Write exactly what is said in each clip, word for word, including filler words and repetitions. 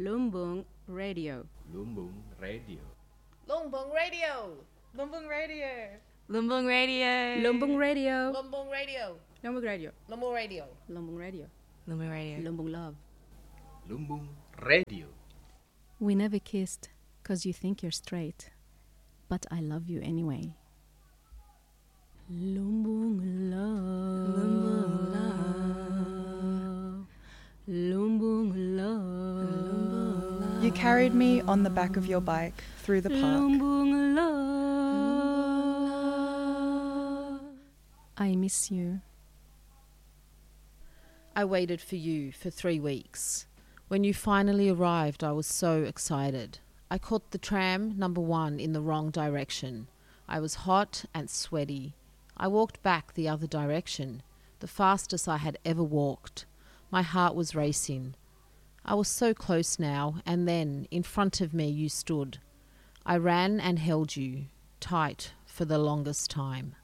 Lumbung Radio. Lumbung Radio. Lumbung Radio. Lumbung Radio. Lumbung Radio. Lumbung Radio. Lumbung Radio. Lumbung Radio. Lumbung Radio. Lumbung Radio. Lumbung Radio. Lumbung Love. Lumbung Radio. We never kissed cause you think you're straight, but I love you anyway. Lumbung Love. Lumbung Love. Lumbung Love. Lumbung Love. You carried me on the back of your bike through the park. Lumbung Love. I miss you. I waited for you for three weeks. When you finally arrived, I was so excited. I caught the tram number one in the wrong direction. I was hot and sweaty. I walked back the other direction, the fastest I had ever walked. My heart was racing. I was so close now, and then, in front of me, you stood. I ran and held you, tight, for the longest time.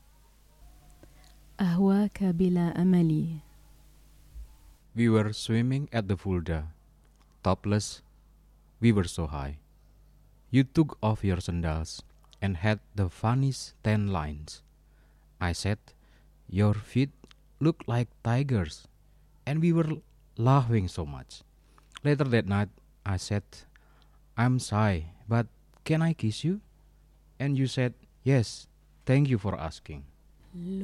أهواك بلا أملي. We were swimming at the Fulda. Topless, we were so high. You took off your sandals and had the funniest tan lines. I said, your feet look like tigers, and we were laughing so much. Later that night, I said, I'm shy, but can I kiss you? And you said, yes, thank you for asking.